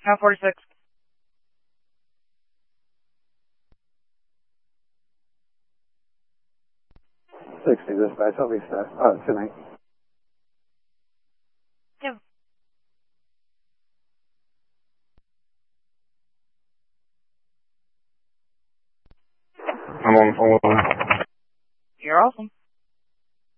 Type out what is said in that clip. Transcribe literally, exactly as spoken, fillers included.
Now forty-six. sixty, dispatch. I'll be set. Uh, tonight. Yep. I'm on the phone with him. You're awesome.